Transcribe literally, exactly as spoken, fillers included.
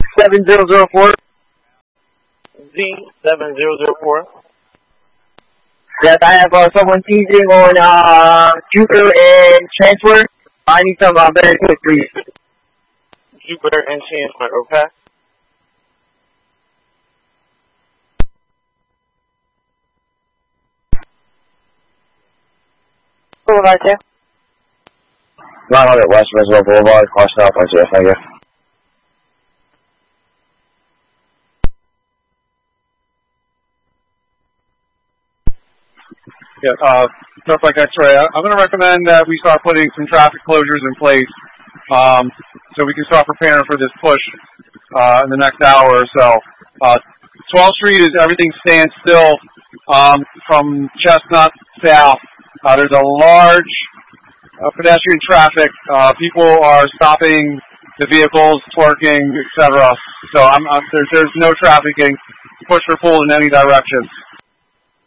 seven zero zero four. Z seven zero zero four. Yes, I have uh, someone teasing on uh, Jupiter and Chancellor. I need some uh, very quick, please. Jupiter and Chancellor, okay? Boulevard, sir. nine hundred West Roswell Boulevard, car stop, I see, thank you. Yeah, uh, stuff like X-ray. I'm going to recommend that we start putting some traffic closures in place um, so we can start preparing for this push uh, in the next hour or so. Uh, twelfth Street is everything stands still um, from Chestnut south. Uh, there's a large uh, pedestrian traffic. Uh, people are stopping the vehicles, twerking, et cetera. So I'm, I'm, there's, there's no traffic getting pushed or pulled in any direction.